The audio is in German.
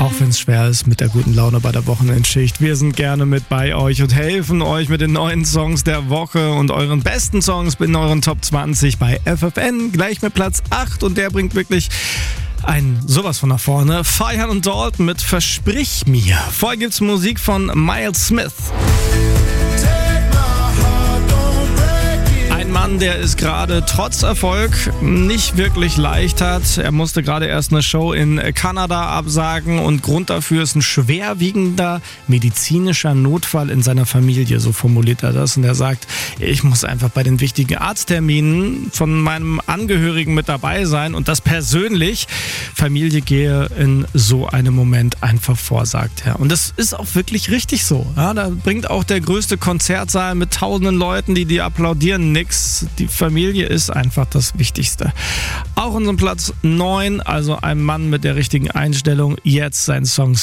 Auch wenn es schwer ist mit der guten Laune bei der Wochenendschicht. Wir sind gerne mit bei euch und helfen euch mit den neuen Songs der Woche und euren besten Songs in euren Top 20 bei FFN. Gleich mit Platz 8 und der bringt wirklich sowas von nach vorne. Feiern und Dalton mit Versprich mir. Vorher gibt's Musik von Miles Smith. Ein Mann, der es gerade trotz Erfolg nicht wirklich leicht hat. Er musste gerade erst eine Show in Kanada absagen und Grund dafür ist ein schwerwiegender medizinischer Notfall in seiner Familie, so formuliert er das. Und er sagt, ich muss einfach bei den wichtigen Arztterminen von meinem Angehörigen mit dabei sein und das persönlich. Familie gehe in so einem Moment einfach vor, sagt er. Und das ist auch wirklich richtig so. Ja, da bringt auch der größte Konzertsaal mit tausenden Leuten, die applaudieren, nix. Die Familie ist einfach das Wichtigste. Auch unserem Platz 9, also ein Mann mit der richtigen Einstellung, jetzt sein Song